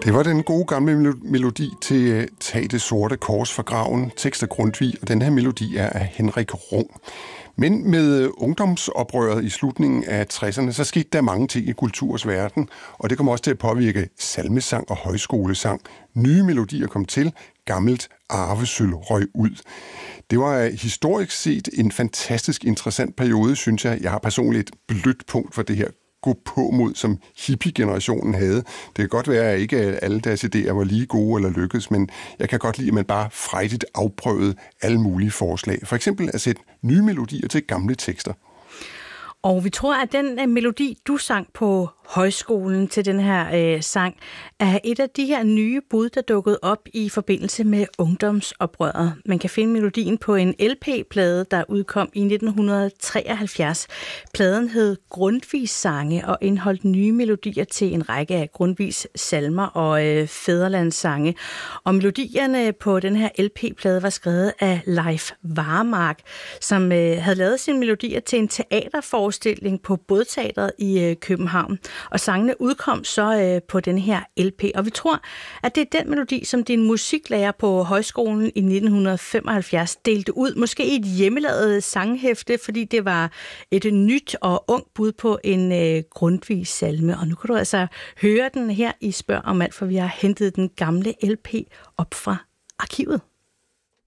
Det var den gode gamle melodi til Tag det sorte kors fra graven, tekst af Grundtvig, og den her melodi er af Henrik Rung. Men med ungdomsoprøret i slutningen af 60'erne, så skete der mange ting i kulturs verden, og det kom også til at påvirke salmesang og højskolesang. Nye melodier kom til, gammelt arvesølv røg ud. Det var historisk set en fantastisk interessant periode, synes jeg. Jeg har personligt et blødt punkt for det her gå på mod, som hippie-generationen havde. Det kan godt være, at ikke alle deres idéer var lige gode eller lykkedes, men jeg kan godt lide, at man bare frejdigt afprøvede alle mulige forslag. For eksempel at sætte nye melodier til gamle tekster. Og vi tror, at den melodi, du sang på højskolen til den her sang, er et af de her nye bud, der dukkede op i forbindelse med ungdomsoprøret. Man kan finde melodien på en LP-plade, der udkom i 1973. Pladen hed Grundtvigs sange og indeholdt nye melodier til en række af Grundtvigs salmer og fædrelandssange. Og melodierne på den her LP-plade var skrevet af Leif Varmark, som havde lavet sine melodier til en teaterforestilling på Bådteatret i København. Og sangene udkom så på den her LP. Og vi tror, at det er den melodi, som din musiklærer på højskolen i 1975 delte ud. Måske i et hjemmelavet sanghæfte, fordi det var et nyt og ungt bud på en Grundtvigs salme. Og nu kan du altså høre den her i Spørg om alt, for vi har hentet den gamle LP op fra arkivet.